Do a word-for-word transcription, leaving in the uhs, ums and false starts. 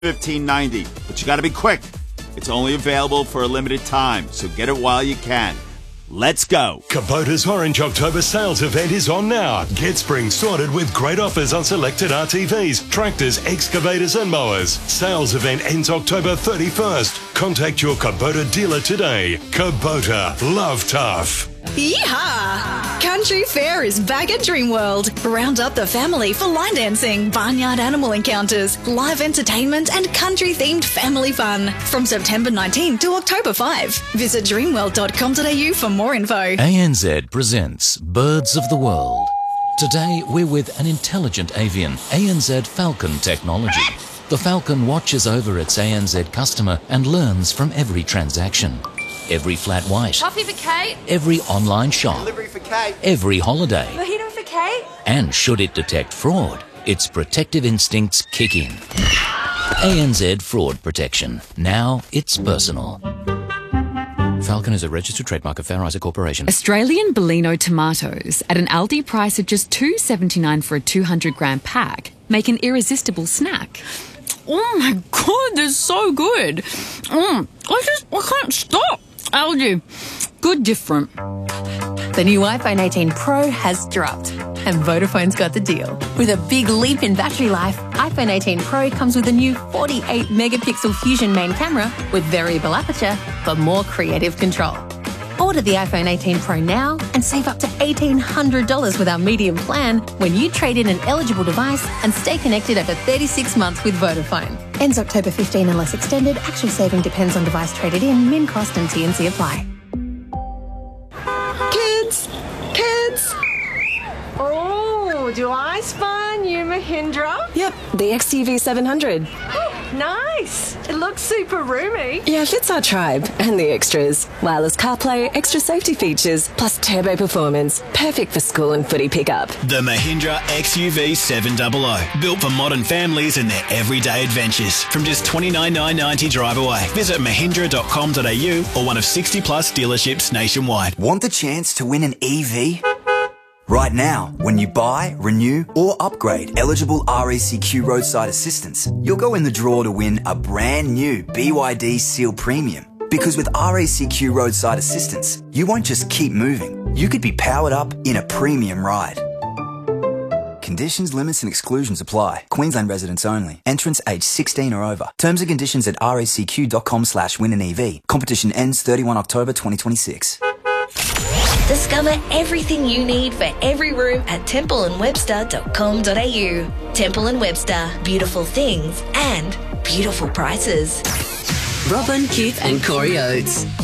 fifteen ninety, but you gotta be quick. It's only available for a limited time, so get it while you can. Let's go. Kubota's Orange October sales event is on now. Get spring sorted with great offers on selected R T Vs, tractors, excavators and mowers. Sales event ends October thirty-first. Contact your Kubota dealer today. Kubota, love tough. Yeehaw! Country Fair is back at Dreamworld. Round up the family for line dancing, barnyard animal encounters, live entertainment and country-themed family fun. From September nineteenth to October fifth. Visit dreamworld dot com dot a u for more info. A N Z presents Birds of the World. Today we're with an intelligent avian, A N Z Falcon technology. The Falcon watches over its A N Z customer and learns from every transaction. Every flat white. Coffee for Kate. Every online shop. Delivery for Kate. Every holiday. Mojito for Kate. And should it detect fraud, its protective instincts kick in. A N Z Fraud Protection. Now it's personal. Falcon is a registered trademark of Fair Isaac Corporation. Australian Bellino tomatoes at an Aldi price of just two dollars seventy-nine for a two hundred gram pack make an irresistible snack. Oh my god, they're so good. Mm, I just, I can't stop. Aldi, good different. The new iPhone eighteen Pro has dropped, and Vodafone's got the deal. With a big leap in battery life, iPhone eighteen Pro comes with a new forty-eight megapixel Fusion main camera with variable aperture for more creative control. Order the iPhone eighteen Pro now and save up to eighteen hundred dollars with our medium plan when you trade in an eligible device and stay connected over thirty-six months with Vodafone. Ends October fifteenth unless extended. Actual saving depends on device traded in. Min cost and T and C apply. Kids! Kids! Oh, do I spy a new Mahindra? Yep, the X T V seven hundred. Nice! It looks super roomy. Yeah, fits our tribe and the extras. Wireless CarPlay, extra safety features, plus turbo performance. Perfect for school and footy pickup. The Mahindra X U V seven hundred. Built for modern families and their everyday adventures. From just twenty-nine thousand nine hundred ninety drive away. Visit mahindra dot com dot a u or one of sixty plus dealerships nationwide. Want the chance to win an E V? Right now, when you buy, renew or upgrade eligible R A C Q roadside assistance, you'll go in the draw to win a brand new B Y D Seal Premium. Because with R A C Q roadside assistance, you won't just keep moving, you could be powered up in a premium ride. Conditions, limits and exclusions apply. Queensland residents only. Entrants age sixteen or over. Terms and conditions at racq dot com slash win an E V. Competition ends thirty-first October twenty twenty-six. Discover everything you need for every room at temple and webster dot com dot a u. Temple and Webster, beautiful things and beautiful prices. Robin, Keith and Corey Oates.